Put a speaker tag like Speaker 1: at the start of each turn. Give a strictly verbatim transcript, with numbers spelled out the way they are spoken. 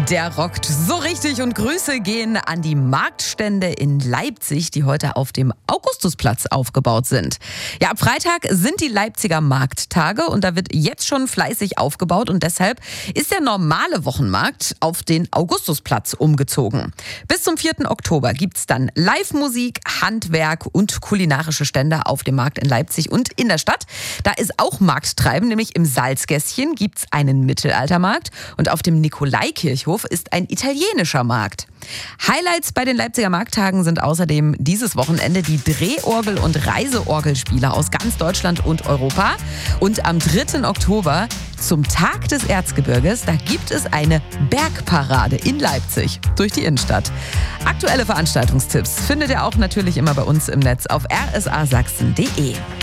Speaker 1: Der rockt so richtig und Grüße gehen an die Marktstände in Leipzig, die heute auf dem Augustusplatz aufgebaut sind. Ja, ab Freitag sind die Leipziger Markttage und da wird jetzt schon fleißig aufgebaut und deshalb ist der normale Wochenmarkt auf den Augustusplatz umgezogen. Bis zum vierten Oktober gibt's dann Live-Musik, Handwerk und kulinarische Stände auf dem Markt in Leipzig und in der Stadt. Da ist auch Markttreiben, nämlich im Salzgässchen gibt's einen Mittelaltermarkt und auf dem Nikolaikirchhof ist ein italienischer Markt. Highlights bei den Leipziger Markttagen sind außerdem dieses Wochenende die Drehorgel- und Reiseorgelspieler aus ganz Deutschland und Europa. Und am dritten Oktober, zum Tag des Erzgebirges, da gibt es eine Bergparade in Leipzig durch die Innenstadt. Aktuelle Veranstaltungstipps findet ihr auch natürlich immer bei uns im Netz auf r s a sachsen punkt d e.